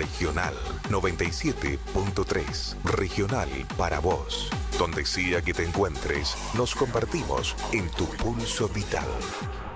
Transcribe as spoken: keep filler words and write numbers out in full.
Regional noventa y siete punto tres. Regional para vos. Donde sea que te encuentres, nos compartimos en tu pulso vital.